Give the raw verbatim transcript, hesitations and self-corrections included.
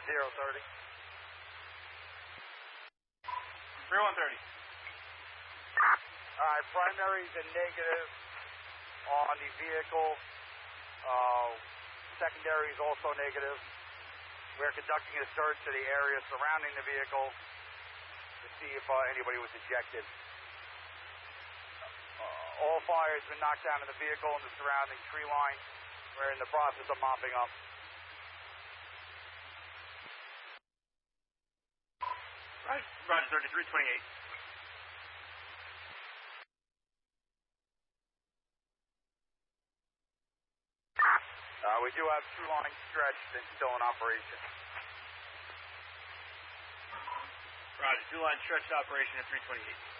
zero thirty. three one thirty. All right, primaries are negative on the vehicle. Uh, secondary is also negative. We're conducting a search of the area surrounding the vehicle to see if uh, anybody was ejected. Uh, all fire has been knocked down in the vehicle and the surrounding tree line. We're in the process of mopping up. Roger, Roger thirty-three twenty-eight. Uh, we do have two lines stretched and still in operation. Roger, two line stretched operation at three twenty-eight.